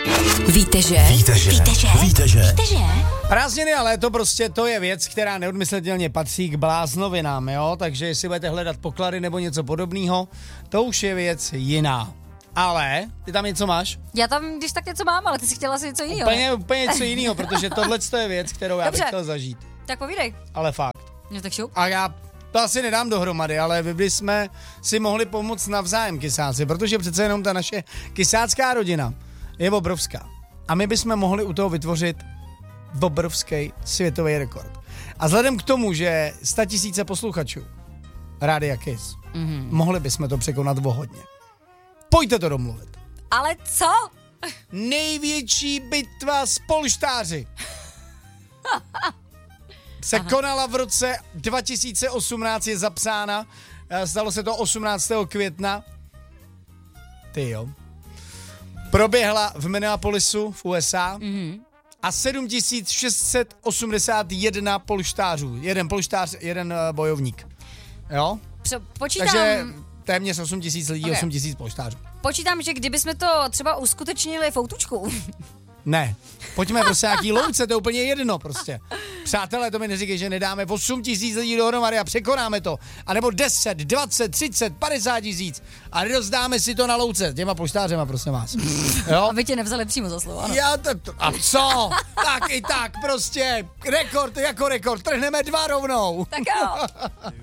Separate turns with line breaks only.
Víte, že?
Prázdniny a léto prostě to je věc, která neodmyslitelně patří k bláznovinám, jo? Takže jestli budete hledat poklady nebo něco podobného, to už je věc jiná. Ale, ty tam něco máš?
Já tam, když tak něco mám, ale ty si chtěla asi něco jiného.
Úplně něco jiného, protože tohle je věc, kterou já bych chtěl zažít.
Tak povídej.
Ale fakt.
No tak šup.
A já to asi nedám dohromady, ale vy bychom si mohli pomoct navzájem, kysáci, protože přece jenom ta naše kysácká rodina je obrovská. A my bychom mohli u toho vytvořit obrovský světový rekord. A vzhledem k tomu, že 100 000 posluchačů Rádia Kiss, mohli bychom to překonat o hodně. Pojďte to domluvit.
Ale co?
Největší bitva s polštáři se konala v roce 2018, je zapsána. Stalo se to 18. května. Ty jo. Proběhla v Minneapolisu v USA a 7681 polštářů. Jeden polštář, jeden bojovník. Jo?
Počítám...
Takže téměř 8 000 lidí,
Okay.
8 000 polštářů.
Počítám, že kdybychom to třeba uskutečnili v Outučku.
Ne, pojďme prostě nějaký louce, to je úplně jedno prostě. Přátelé, to mi neříkej, že nedáme 8 000 lidí dohromady a překonáme to. A nebo 10, 20, 30, 50 000 a rozdáme si to na louce těma poštářema, prosím vás. Jo?
Aby tě nevzali přímo za slovo, ano.
A co? Tak i tak prostě. Rekord jako rekord, trhneme 2 rovnou.
Tak jo.